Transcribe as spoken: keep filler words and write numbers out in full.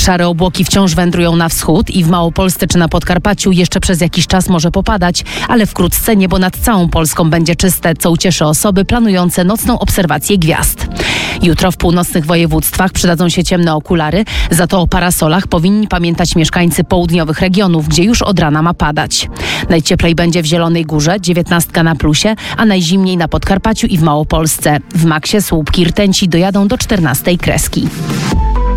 Szare obłoki wciąż wędrują na wschód i w Małopolsce czy na Podkarpaciu jeszcze przez jakiś czas może popadać, ale wkrótce niebo nad całą Polską będzie czyste, co ucieszy osoby planujące nocną obserwację gwiazd. Jutro w północnych województwach przydadzą się ciemne okulary, za to o parasolach powinni pamiętać mieszkańcy południowych regionów, gdzie już od rana ma padać. Najcieplej będzie w Zielonej Górze, dziewiętnastka na plusie, a najzimniej na Podkarpaciu i w Małopolsce. W Maksie słupki rtęci dojadą do czternastej kreski.